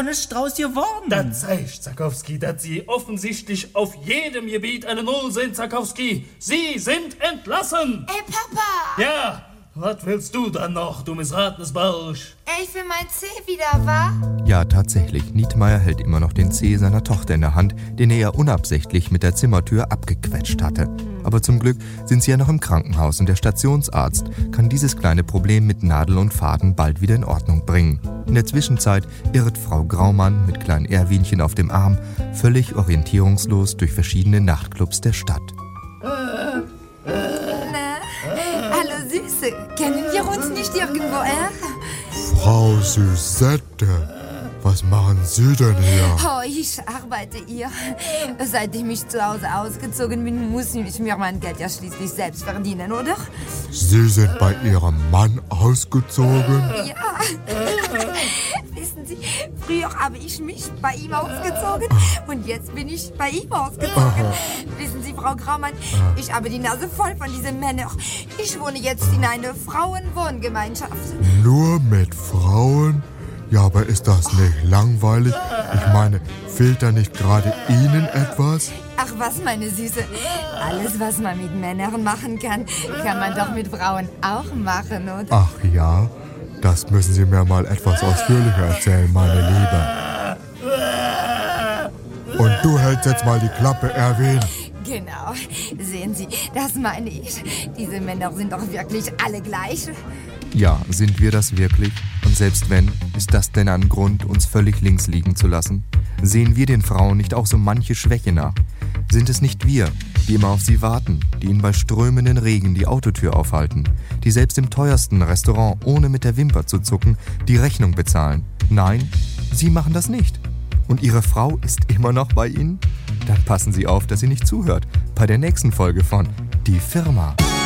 auch nicht draus geworden. Das zeigt, Zakowski, dass Sie offensichtlich auf jedem Gebiet eine Null sind, Zakowski. Sie sind entlassen. Ey, Papa! Ja, was willst du dann noch, du missratenes Barsch? Ich will mein C wieder, wa? Ja, tatsächlich. Nietmeier hält immer noch den Zeh seiner Tochter in der Hand, den er ja unabsichtlich mit der Zimmertür abgequetscht hatte. Aber zum Glück sind sie ja noch im Krankenhaus und der Stationsarzt kann dieses kleine Problem mit Nadel und Faden bald wieder in Ordnung bringen. In der Zwischenzeit irrt Frau Graumann mit kleinen Erwinchen auf dem Arm völlig orientierungslos durch verschiedene Nachtclubs der Stadt. Hallo Süße, kennen wir uns nicht irgendwoher? Frau Suzette, was machen Sie denn hier? Oh, ich arbeite hier. Seitdem ich zu Hause ausgezogen bin, muss ich mir mein Geld ja schließlich selbst verdienen, oder? Sie sind bei Ihrem Mann ausgezogen? Ja. Wissen Sie, früher habe ich mich bei ihm ausgezogen und jetzt bin ich bei ihm ausgezogen. Wissen Sie, Frau Graumann, ich habe die Nase voll von diesen Männern. Ich wohne jetzt in einer Frauenwohngemeinschaft. Nur mit Frauen? Ja, aber ist das nicht langweilig? Ich meine, fehlt da nicht gerade Ihnen etwas? Ach was, meine Süße. Alles, was man mit Männern machen kann, kann man doch mit Frauen auch machen, oder? Ach ja, das müssen Sie mir mal etwas ausführlicher erzählen, meine Liebe. Und du hältst jetzt mal die Klappe, Erwin. Genau. Sehen Sie, das meine ich. Diese Männer sind doch wirklich alle gleich. Ja, sind wir das wirklich? Und selbst wenn, ist das denn ein Grund, uns völlig links liegen zu lassen? Sehen wir den Frauen nicht auch so manche Schwäche nach? Sind es nicht wir, die immer auf sie warten, die ihnen bei strömenden Regen die Autotür aufhalten, die selbst im teuersten Restaurant, ohne mit der Wimper zu zucken, die Rechnung bezahlen? Nein, sie machen das nicht. Und ihre Frau ist immer noch bei ihnen? Dann passen Sie auf, dass sie nicht zuhört bei der nächsten Folge von Die Firma.